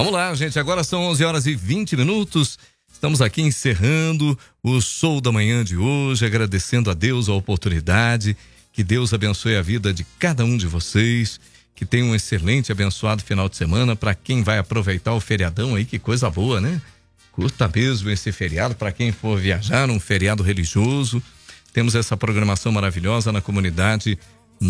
Vamos lá, gente, agora são 11h20. Estamos aqui encerrando o Show da Manhã de hoje, agradecendo a Deus a oportunidade, que Deus abençoe a vida de cada um de vocês, que tenha um excelente, abençoado final de semana para quem vai aproveitar o feriadão aí, que coisa boa, né? Curta mesmo esse feriado, para quem for viajar, um feriado religioso. Temos essa programação maravilhosa na comunidade